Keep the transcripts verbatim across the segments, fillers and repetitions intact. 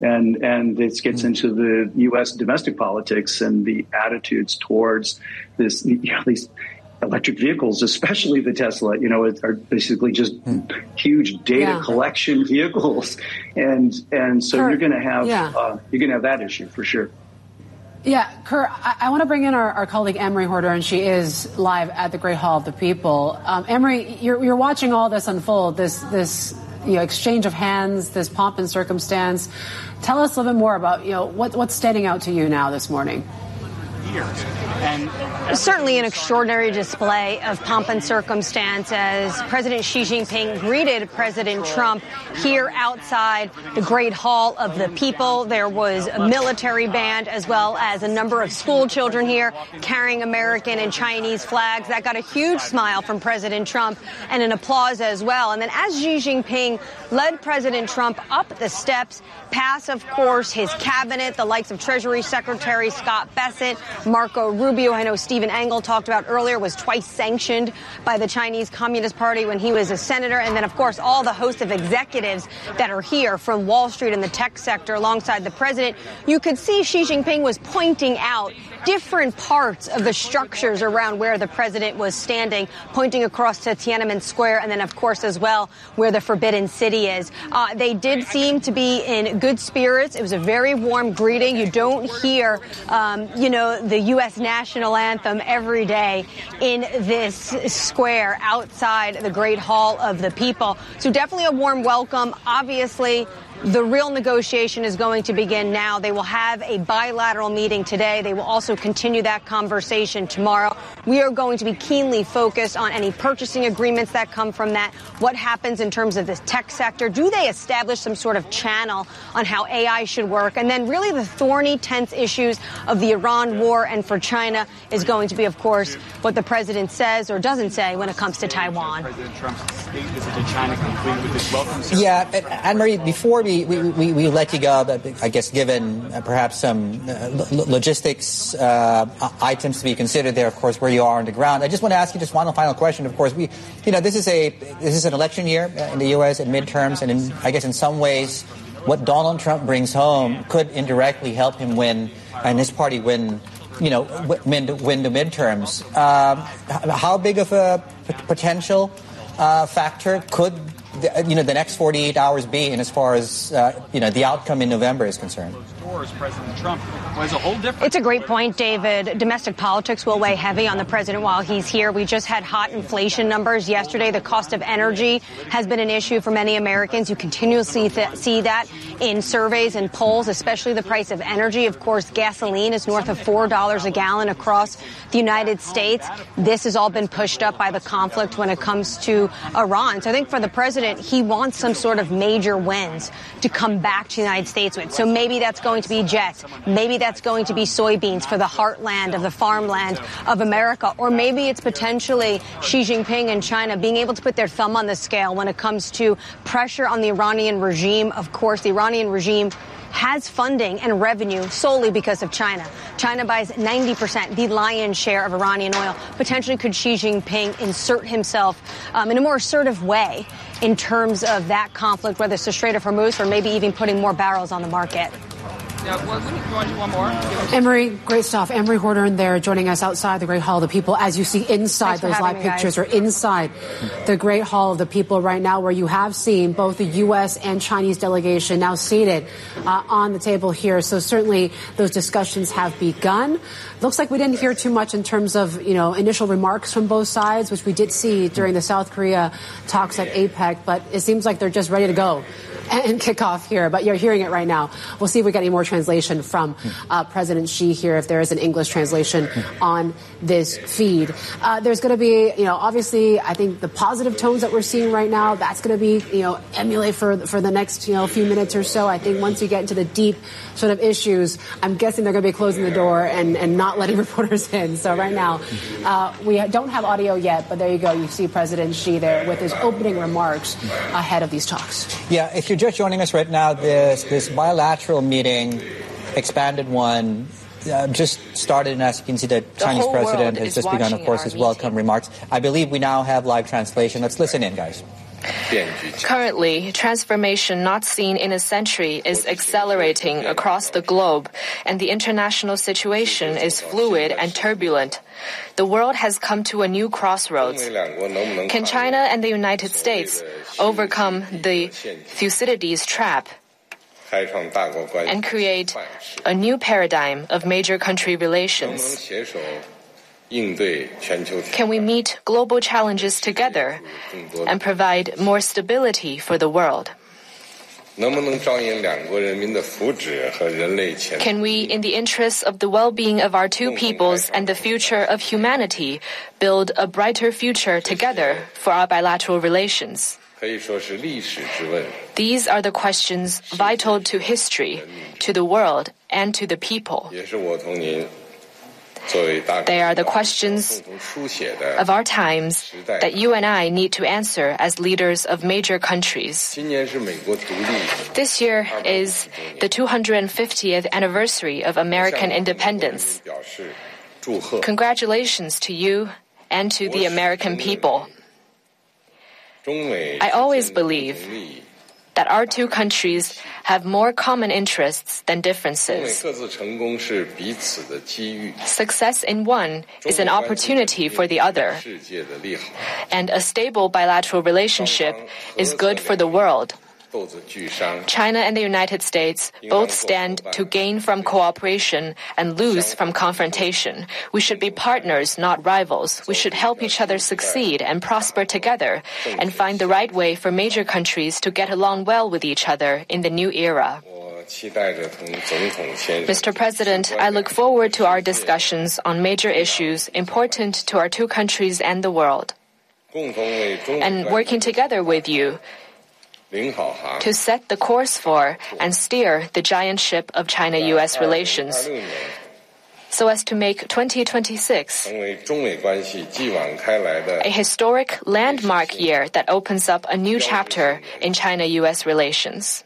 And and this gets into the U S domestic politics and the attitudes towards this, you know, these electric vehicles, especially the Tesla, you know, are basically just huge data yeah. collection vehicles. And and so Kurt, you're going to have yeah. uh, you're going to have that issue for sure. Yeah, Kurt, I, I want to bring in our, our colleague Emery Horder, and she is live at the Great Hall of the People. Um, Emery, you're, you're watching all this unfold, this this you know exchange of hands, this pomp and circumstance. Tell us a little bit more about you know what what's standing out to you now this morning. And certainly an extraordinary display of pomp and circumstance as President Xi Jinping greeted President Trump here outside the Great Hall of the People. There was a military band as well as a number of school children here carrying American and Chinese flags. That got a huge smile from President Trump and an applause as well. And then as Xi Jinping led President Trump up the steps, past, of course, his cabinet, the likes of Treasury Secretary Scott Bessent, Marco Rubio, I know Stephen Engel talked about earlier, was twice sanctioned by the Chinese Communist Party when he was a senator. And then, of course, all the host of executives that are here from Wall Street and the tech sector alongside the president. You could see Xi Jinping was pointing out different parts of the structures around where the president was standing, pointing across to Tiananmen Square and then, of course, as well, where the Forbidden City is. Uh, they did seem to be in good spirits. It was a very warm greeting. You don't hear, um, you know, the U S national anthem every day in this square outside the Great Hall of the People. So definitely a warm welcome. Obviously, the real negotiation is going to begin now. They will have a bilateral meeting today. They will also continue that conversation tomorrow. We are going to be keenly focused on any purchasing agreements that come from that. What happens in terms of the tech sector? Do they establish some sort of channel on how A I should work? And then really the thorny, tense issues of the Iran war and for China is going to be, of course, what the president says or doesn't say when it comes to Taiwan. President Trump's state visit to China complete with this welcome ceremony. Yeah, Anne-Marie, before we We, we, we let you go, I guess, given uh, perhaps some uh, lo- logistics uh, items to be considered there, of course, where you are on the ground. I just want to ask you just one final question. Of course, we, you know, this is a this is an election year in the U S and midterms, and in, I guess in some ways, what Donald Trump brings home could indirectly help him win and his party win, you know, win win the midterms. Um, how big of a p- potential uh, factor could The, you know, the next forty-eight hours be in as far as, uh, you know, the outcome in November is concerned? President Trump was a whole different. It's a great point, David. Domestic politics will weigh heavy on the president while he's here. We just had hot inflation numbers yesterday. The cost of energy has been an issue for many Americans. You continuously th- see that in surveys and polls, especially the price of energy. Of course, gasoline is north of four dollars a gallon across the United States. This has all been pushed up by the conflict when it comes to Iran. So I think for the president, he wants some sort of major wins to come back to the United States with. So maybe that's going to be jets. Maybe that's going to be soybeans for the heartland of the farmland of America. Or maybe it's potentially Xi Jinping and China being able to put their thumb on the scale when it comes to pressure on the Iranian regime. Of course, the Iranian regime has funding and revenue solely because of China. China buys ninety percent, the lion's share of Iranian oil. Potentially could Xi Jinping insert himself um, in a more assertive way in terms of that conflict, whether it's the Strait of Hormuz or maybe even putting more barrels on the market. Yeah, well, let me, you want to do one more? Emery, great stuff. Emery Horder in there joining us outside the Great Hall of the People. As you see inside Thanks those live me, pictures guys. are inside the Great Hall of the People right now, where you have seen both the U S and Chinese delegation now seated uh, on the table here. So certainly those discussions have begun. Looks like we didn't hear too much in terms of, you know, initial remarks from both sides, which we did see during the South Korea talks at APEC. But it seems like they're just ready to go and kick off here, but you're hearing it right now. We'll see if we get any more translation from uh, President Xi here, if there is an English translation on this feed. Uh, there's going to be, you know, obviously, I think the positive tones that we're seeing right now, that's going to be, you know, emulate for for the next, you know, few minutes or so. I think once you get into the deep sort of issues, I'm guessing they're going to be closing the door and, and not letting reporters in. So right now, uh, we don't have audio yet, but there you go. You see President Xi there with his opening remarks ahead of these talks. Yeah, if you're just joining us right now, this this bilateral meeting, expanded one, uh, just started, and as you can see, the, the Chinese president has just begun, of course, his welcome remarks. I believe we now have live translation. Let's listen in, guys. Currently, transformation not seen in a century is accelerating across the globe, and the international situation is fluid and turbulent. The world has come to a new crossroads. Can China and the United States overcome the Thucydides trap and create a new paradigm of major country relations? Can we meet global challenges together and provide more stability for the world? Can we, in the interests of the well-being of our two peoples and the future of humanity, build a brighter future together for our bilateral relations? These are the questions vital to history, to the world, and to the people. They are the questions of our times that you and I need to answer as leaders of major countries. This year is the two hundred fiftieth anniversary of American independence. Congratulations to you and to the American people. I always believe that our two countries have more common interests than differences. Success in one is an opportunity for the other, and a stable bilateral relationship is good for the world. China and the United States both stand to gain from cooperation and lose from confrontation. We should be partners, not rivals. We should help each other succeed and prosper together and find the right way for major countries to get along well with each other in the new era. Mister President, I look forward to our discussions on major issues important to our two countries and the world, and working together with you to set the course for and steer the giant ship of China-U S relations so as to make twenty twenty-six a historic landmark year that opens up a new chapter in China-U S relations.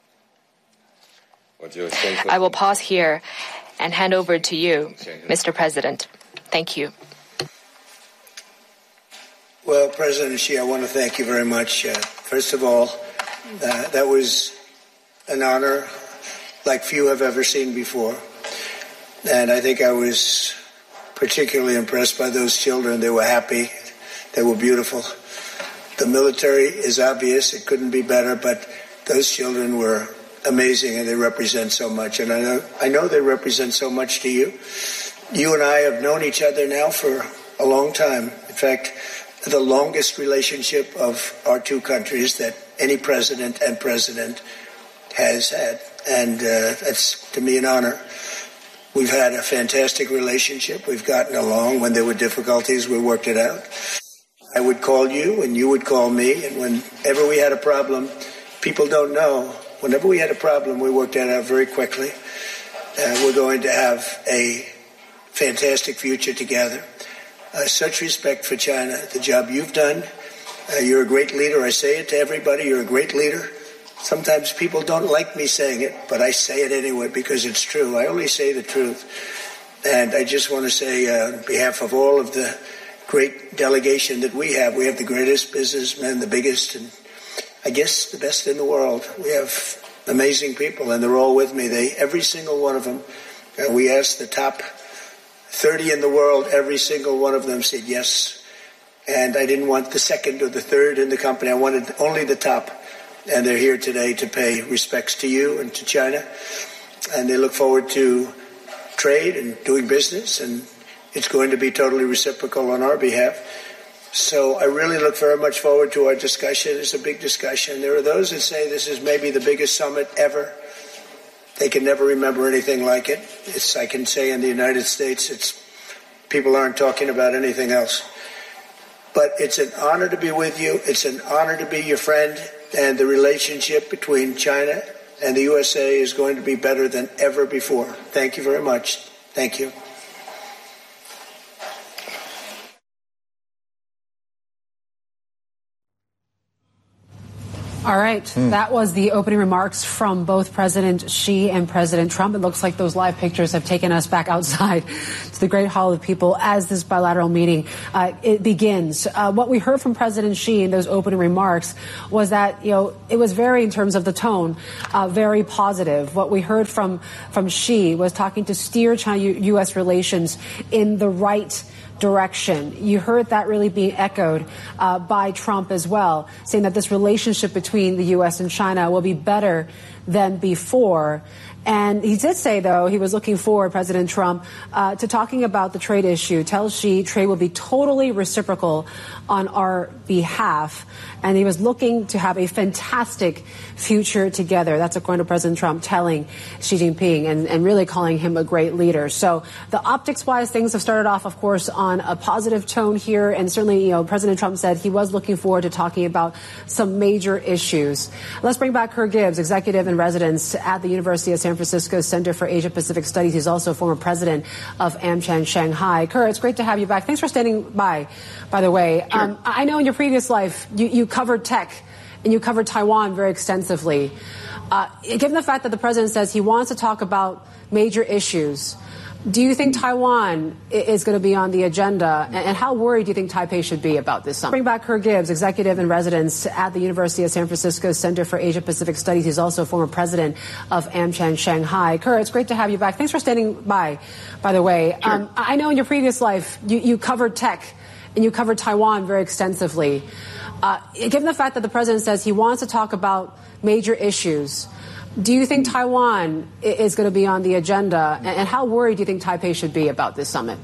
I will pause here and hand over to you, Mister President. Thank you. Well, President Xi, I want to thank you very much. Uh, first of all, uh, that was an honor like few have ever seen before. And I think I was particularly impressed by those children. They were happy. They were beautiful. The military is obvious. It couldn't be better, but those children were amazing, and they represent so much. And I know, I know they represent so much to you. You and I have known each other now for a long time. In fact, the longest relationship of our two countries that any president and president has had. And uh, that's, to me, an honor. We've had a fantastic relationship. We've gotten along. When there were difficulties, we worked it out. I would call you, and you would call me. And whenever we had a problem, people don't know, whenever we had a problem, we worked it out very quickly. Uh, we're going to have a fantastic future together. Uh, such respect for China, the job you've done. Uh, you're a great leader. I say it to everybody. You're a great leader. Sometimes people don't like me saying it, but I say it anyway because it's true. I only say the truth. And I just want to say uh, on behalf of all of the great delegation that we have, we have the greatest businessmen, the biggest, and I guess the best in the world. We have amazing people, and they're all with me. They, every single one of them, uh, we asked the top thirty in the world, every single one of them said yes. And I didn't want the second or the third in the company. I wanted only the top. And they're here today to pay respects to you and to China. And they look forward to trade and doing business. And it's going to be totally reciprocal on our behalf. So I really look very much forward to our discussion. It's a big discussion. There are those that say this is maybe the biggest summit ever. They can never remember anything like it. It's, I can say in the United States, it's people aren't talking about anything else. But it's an honor to be with you. It's an honor to be your friend. And the relationship between China and the U S A is going to be better than ever before. Thank you very much. Thank you. All right. Mm. That was the opening remarks from both President Xi and President Trump. It looks like those live pictures have taken us back outside to the Great Hall of the People as this bilateral meeting uh, it begins. Uh, what we heard from President Xi in those opening remarks was that, you know, it was very, in terms of the tone, uh, very positive. What we heard from, from Xi was talking to steer China-U S relations in the right direction. You heard that really being echoed uh, by Trump as well, saying that this relationship between the U S and China will be better than before. And he did say, though, he was looking forward, President Trump, uh, to talking about the trade issue. Tells Xi trade will be totally reciprocal on our behalf. And he was looking to have a fantastic future together. That's according to President Trump telling Xi Jinping and, and really calling him a great leader. So the optics-wise, things have started off, of course, on a positive tone here. And certainly, you know, President Trump said he was looking forward to talking about some major issues. Let's bring back Kerr Gibbs, executive in residence at the University of San Francisco Center for Asia Pacific Studies. He's also former president of AmCham Shanghai. Kerr, it's great to have you back. Thanks for standing by, by the way. Sure. Um, I know in your previous life, you, you covered tech and you covered Taiwan very extensively. Uh, given the fact that the president says he wants to talk about major issues, do you think Taiwan is going to be on the agenda? And how worried do you think Taipei should be about this summit? Bring back Kerr Gibbs, executive in residence at the University of San Francisco Center for Asia Pacific Studies. He's also former president of AmCham Shanghai. Kerr, it's great to have you back. Thanks for standing by, by the way. Sure. Um, I know in your previous life, you, you covered tech and you covered Taiwan very extensively. Uh, given the fact that the president says he wants to talk about major issues, do you think Taiwan is going to be on the agenda? And how worried do you think Taipei should be about this summit?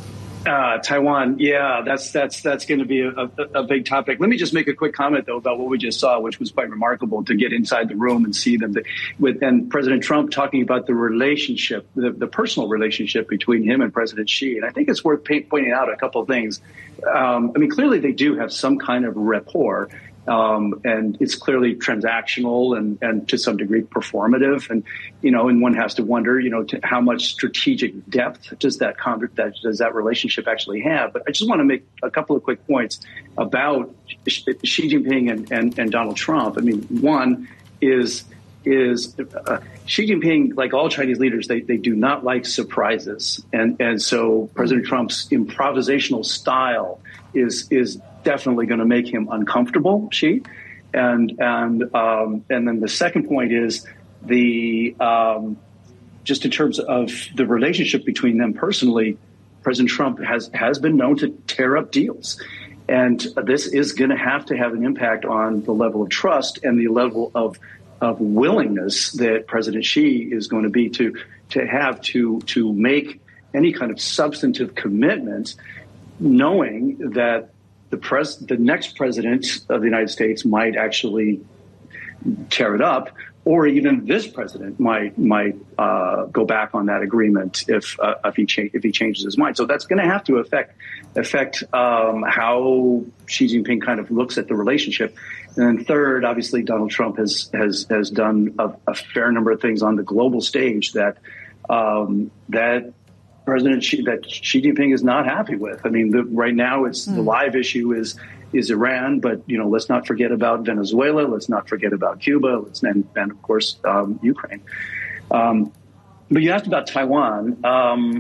Uh, Taiwan, yeah, that's that's that's going to be a, a, a big topic. Let me just make a quick comment, though, about what we just saw, which was quite remarkable to get inside the room and see them. With and President Trump talking about the relationship, the, the personal relationship between him and President Xi. And I think it's worth pay, pointing out a couple of things. Um, I mean, clearly they do have some kind of rapport. Um, and it's clearly transactional and, and to some degree performative. And, you know, and one has to wonder, you know, to how much strategic depth does that, con- that does that relationship actually have? But I just want to make a couple of quick points about Xi Jinping and, and, and Donald Trump. I mean, one is is uh, Xi Jinping, like all Chinese leaders, they, they do not like surprises. And, and so President Trump's improvisational style is is definitely going to make him uncomfortable, Xi. And and um, and then the second point is the um, just in terms of the relationship between them personally, President Trump has has been known to tear up deals. And this is going to have to have an impact on the level of trust and the level of of willingness that President Xi is going to be to to have to to make any kind of substantive commitment, knowing that the pres the next president of the United States might actually tear it up, or even this president might might uh, go back on that agreement if uh, if he cha- if he changes his mind. So that's going to have to affect affect um, how Xi Jinping kind of looks at the relationship. And then third, obviously, Donald Trump has has has done a, a fair number of things on the global stage that um, that. President Xi, that Xi Jinping is not happy with. I mean, the, right now, it's mm. the live issue is is Iran, but you know, let's not forget about Venezuela. Let's not forget about Cuba. Let's and, and of course um, Ukraine. Um, but you asked about Taiwan. Um,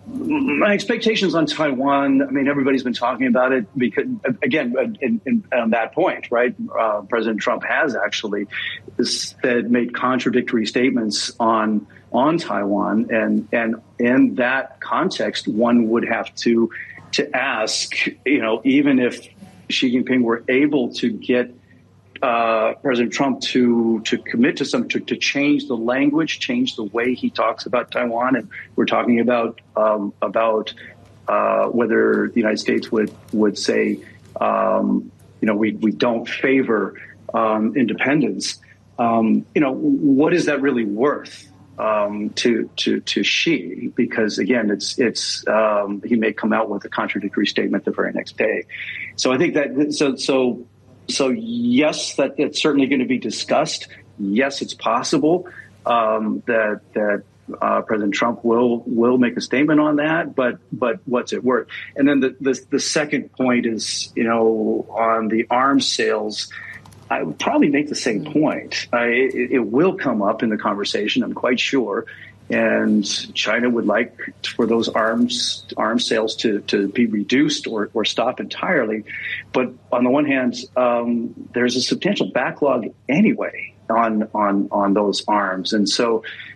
my expectations on Taiwan. I mean, everybody's been talking about it because, again, in, in, on that point, right? Uh, President Trump has actually said, made contradictory statements on. on Taiwan, and and in that context, one would have to to ask, you know, even if Xi Jinping were able to get uh, President Trump to to commit to some to, to change the language, change the way he talks about Taiwan, and we're talking about um, about uh, whether the United States would would say, um, you know, we we don't favor um, independence. Um, you know, what is that really worth? Um, to to to Xi, because again, it's it's um, he may come out with a contradictory statement the very next day. So I think that so so so yes, that that's certainly going to be discussed. Yes, it's possible um, that that uh, President Trump will will make a statement on that. But but what's it worth? And then the the, the second point is, you know, on the arms sales. I would probably make the same point. I, it, it will come up in the conversation, I'm quite sure. And China would like for those arms arms sales to, to be reduced or, or stop entirely. But on the one hand, um, there's a substantial backlog anyway on on on those arms. And so